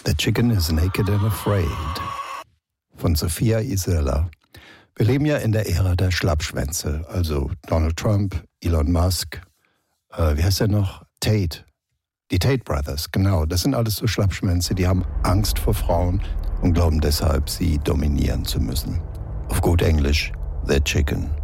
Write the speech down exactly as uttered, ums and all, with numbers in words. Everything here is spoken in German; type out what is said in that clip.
The Chicken is Naked and Afraid von Sophia Isela. Wir leben ja in der Ära der Schlappschwänze, also Donald Trump, Elon Musk, äh, wie heißt der noch? Tate. Die Tate Brothers, genau. Das sind alles so Schlappschwänze, die haben Angst vor Frauen und glauben deshalb, sie dominieren zu müssen. Auf gut Englisch, they're chicken.